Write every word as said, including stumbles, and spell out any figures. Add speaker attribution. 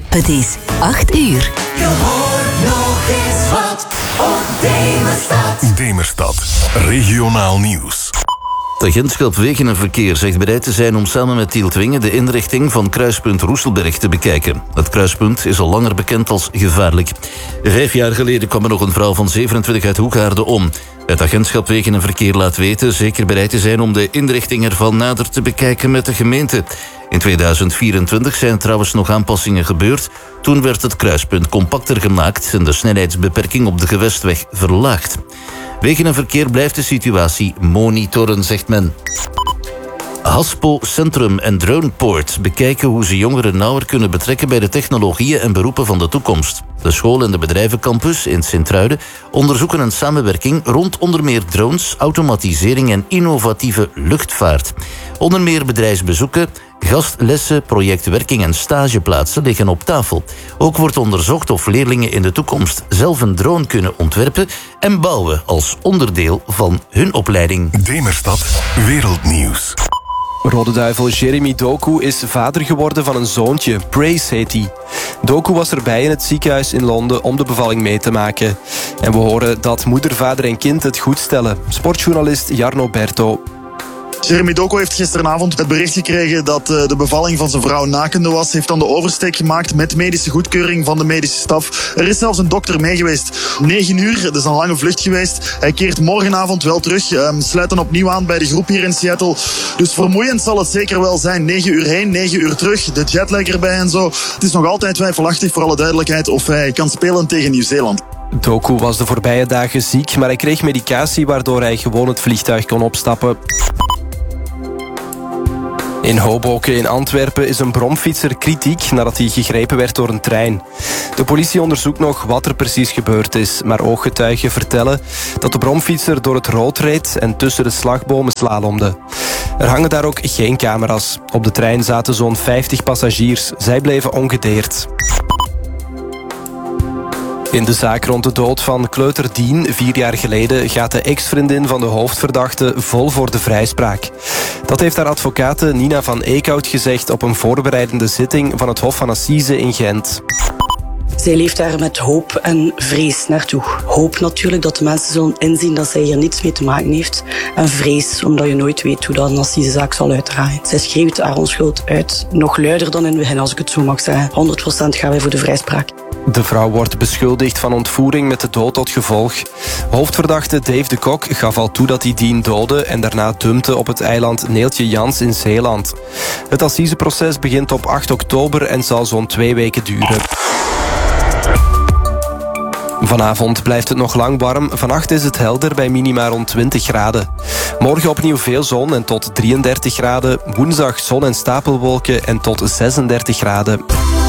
Speaker 1: Het is acht uur.
Speaker 2: Je hoort nog eens wat op Demerstad.
Speaker 3: Demerstad, regionaal nieuws.
Speaker 4: Het agentschap Wegen en Verkeer zegt bereid te zijn om samen met Tieltwingen de inrichting van kruispunt Roeselberg te bekijken. Het kruispunt is al langer bekend als gevaarlijk. Vijf jaar geleden kwam er nog een vrouw van zevenentwintig uit Hoegaarden om. Het agentschap Wegen en Verkeer laat weten zeker bereid te zijn om de inrichting ervan nader te bekijken met de gemeente. In tweeduizend vierentwintig zijn trouwens nog aanpassingen gebeurd. Toen werd het kruispunt compacter gemaakt en de snelheidsbeperking op de gewestweg verlaagd. Wegen en Verkeer blijft de situatie monitoren, zegt men. Haspo Centrum en Droneport bekijken hoe ze jongeren nauwer kunnen betrekken bij de technologieën en beroepen van de toekomst. De school- en de bedrijvencampus in Sint-Truiden onderzoeken een samenwerking rond onder meer drones, automatisering en innovatieve luchtvaart. Onder meer bedrijfsbezoeken, gastlessen, projectwerking en stageplaatsen liggen op tafel. Ook wordt onderzocht of leerlingen in de toekomst zelf een drone kunnen ontwerpen en bouwen als onderdeel van hun opleiding.
Speaker 3: Demerstad, wereldnieuws.
Speaker 5: Rode Duivel Jeremy Doku is vader geworden van een zoontje. Praise heet hij. Doku was erbij in het ziekenhuis in Londen om de bevalling mee te maken. En we horen dat moeder, vader en kind het goed stellen. Sportjournalist Jarno Berto.
Speaker 6: Jeremy Doku heeft gisteravond het bericht gekregen dat de bevalling van zijn vrouw nakende was. Heeft dan de oversteek gemaakt met medische goedkeuring van de medische staf. Er is zelfs een dokter mee geweest. Negen uur, dat is een lange vlucht geweest. Hij keert morgenavond wel terug. Um, sluit dan opnieuw aan bij de groep hier in Seattle. Dus vermoeiend zal het zeker wel zijn. Negen uur heen, negen uur terug. De jetlag erbij en zo. Het is nog altijd twijfelachtig, voor alle duidelijkheid, of hij kan spelen tegen Nieuw-Zeeland.
Speaker 5: Doku was de voorbije dagen ziek, maar hij kreeg medicatie waardoor hij gewoon het vliegtuig kon opstappen. In Hoboken in Antwerpen is een bromfietser kritiek nadat hij gegrepen werd door een trein. De politie onderzoekt nog wat er precies gebeurd is, maar ooggetuigen vertellen dat de bromfietser door het rood reed en tussen de slagbomen slalomde. Er hangen daar ook geen camera's. Op de trein zaten zo'n vijftig passagiers. Zij bleven ongedeerd. In de zaak rond de dood van kleuter Dien vier jaar geleden gaat de ex-vriendin van de hoofdverdachte vol voor de vrijspraak. Dat heeft haar advocate Nina van Eekhout gezegd op een voorbereidende zitting van het Hof van Assise in Gent.
Speaker 7: Zij leeft daar met hoop en vrees naartoe. Hoop natuurlijk dat de mensen zullen inzien dat zij hier niets mee te maken heeft. En vrees, omdat je nooit weet hoe dat een assisezaak zal uitdraaien. Zij schreeuwt haar onschuld uit. Nog luider dan in het begin, als ik het zo mag zeggen. honderd procent gaan wij voor de vrijspraak.
Speaker 5: De vrouw wordt beschuldigd van ontvoering met de dood tot gevolg. Hoofdverdachte Dave de Kok gaf al toe dat hij Dien doodde en daarna dumpte op het eiland Neeltje Jans in Zeeland. Het assiseproces begint op acht oktober en zal zo'n twee weken duren. Vanavond blijft het nog lang warm. Vannacht is het helder bij minima rond twintig graden. Morgen opnieuw veel zon en tot drieëndertig graden. Woensdag zon en stapelwolken en tot zesendertig graden.